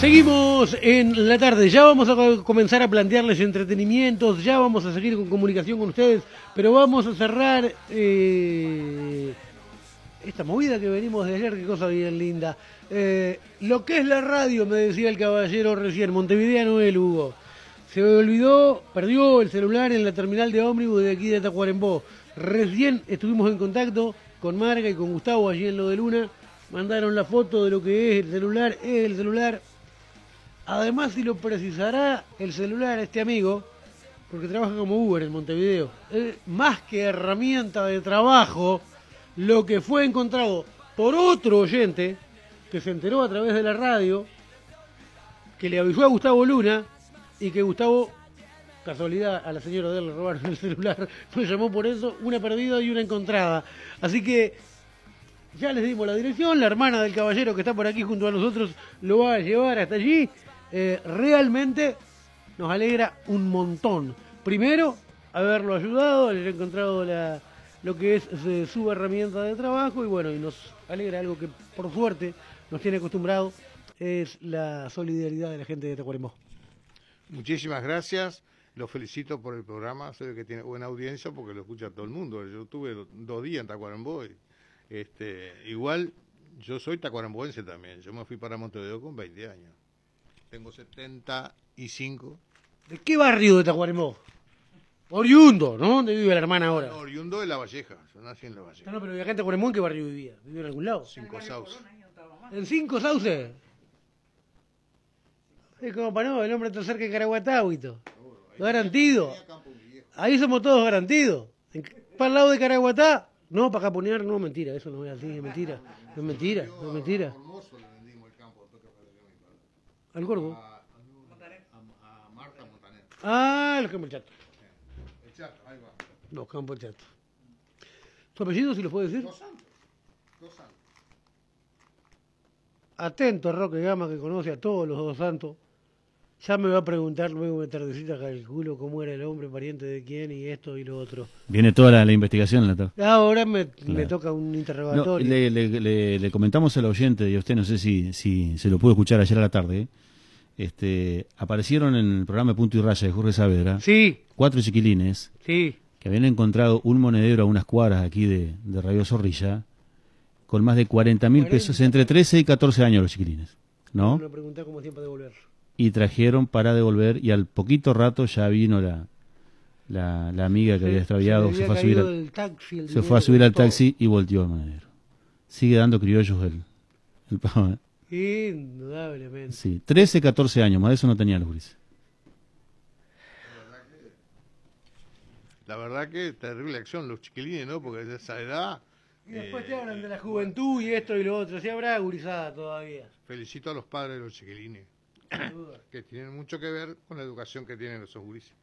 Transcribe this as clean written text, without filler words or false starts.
Seguimos en la tarde, ya vamos a comenzar a plantearles entretenimientos, ya vamos a seguir con comunicación con ustedes, pero vamos a cerrar esta movida que venimos de ayer, qué cosa bien linda. Lo que es la radio, me decía el caballero recién, montevideano el Hugo. Se olvidó, perdió el celular en la terminal de ómnibus de aquí de Tacuarembó. Recién estuvimos en contacto con Marga y con Gustavo allí en Lo de Luna. Mandaron la foto de lo que es el celular. Además, si lo precisará el celular este amigo, porque trabaja como Uber en Montevideo, más que herramienta de trabajo, lo que fue encontrado por otro oyente que se enteró a través de la radio, que le avisó a Gustavo Luna y que Gustavo, casualidad, a la señora de él le robaron el celular, nos llamó por eso, una perdida y una encontrada. Así que ya les dimos la dirección, la hermana del caballero que está por aquí junto a nosotros lo va a llevar hasta allí. Realmente nos alegra un montón. Primero, haberlo ayudado, haber encontrado lo que es su herramienta de trabajo y bueno, y nos alegra algo que por suerte nos tiene acostumbrado, es la solidaridad de la gente de Tacuarembó. Muchísimas gracias, los felicito por el programa, sé que tiene buena audiencia porque lo escucha todo el mundo. Yo tuve 2 días en Tacuarembó y igual yo soy tacuaremboense también, yo me fui para Montevideo con 20 años. Tengo 75. ¿De qué barrio de Tacuarembó? Oriundo, ¿no? ¿Dónde vive la hermana ahora? No, oriundo de La Valleja, yo nací en La Valleja. No, pero acá en Tacuarembó, ¿en qué barrio vivía? ¿Vivía en algún lado? 5 Sauces. ¿En 5 Sauces? Es como para no, el hombre está cerca de Caraguatá, Huito. Garantido. Ahí somos todos garantidos. Para el lado de Caraguatá, no, para Caponear, no, mentira, eso no es así, es mentira. No es mentira, no es mentira. ¿Al Gordo? A Marta Montaner. Ah, los Campos Chato. El Chato, ahí va. Los Campos Chato. ¿Su apellido, si lo puede decir? Dos Santos. Atento, Roque Gama, que conoce a todos los Dos Santos. Ya me va a preguntar luego de tardecita, calculo cómo era el hombre, pariente de quién y esto y lo otro. Viene toda la investigación en la tarde. Ahora me toca un interrogatorio. No, le comentamos al oyente, y a usted no sé si se lo pudo escuchar ayer a la tarde. Aparecieron en el programa Punto y Raya de Jorge Saavedra. Sí. 4 chiquilines. Sí. Que habían encontrado un monedero a unas cuadras aquí de Radio Zorrilla con más de 40.000 pesos, entre 13 y 14 años los chiquilines, ¿no? Me pregunté cómo tiempo devolver. Y trajeron para devolver y al poquito rato ya vino la amiga que había extraviado, se fue a subir al taxi y volteó el monedero. Sigue dando criollos el pavo, ¿eh? Indudablemente. Sí, 13, 14 años, más de eso no tenía los gurises. La verdad que terrible acción los chiquilines, ¿no? Porque de esa edad... Y después te hablan de la juventud y esto y lo otro. Si habrá gurizada todavía. Felicito a los padres de los chiquilines, que tienen mucho que ver con la educación que tienen esos gurises.